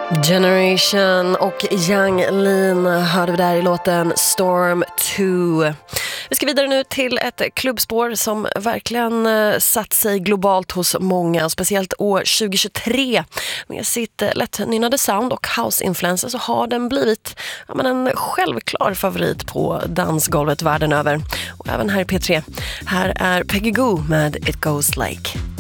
Generation och Yang Lean hörde vi där i låten Storm 2. Vi ska vidare nu till ett klubbspår som verkligen satt sig globalt hos många, speciellt år 2023. Med sitt lättnynnade sound och house-influencer så har den blivit en självklar favorit på dansgolvet världen över. Och även här i P3. Här är Peggy Gou med It Goes Like.